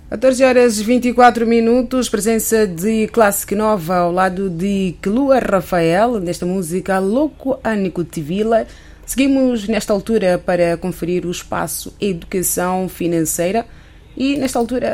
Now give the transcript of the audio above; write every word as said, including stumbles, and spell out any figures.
catorze horas e vinte e quatro minutos, presença de Classic Nova ao lado de Kelua Rafael, nesta música Louco a Nicotivila. Seguimos nesta altura para conferir o espaço Educação Financeira e nesta altura